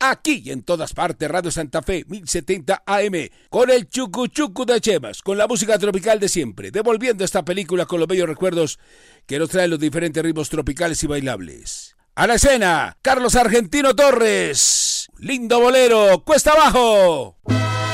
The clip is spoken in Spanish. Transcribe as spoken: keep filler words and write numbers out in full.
aquí y en todas partes. Radio Santa Fe, mil setenta A M, con el chucu chucu de Chemas, con la música tropical de siempre, devolviendo esta película con los bellos recuerdos que nos traen los diferentes ritmos tropicales y bailables. A la escena, Carlos Argentino Torres, lindo bolero, cuesta abajo.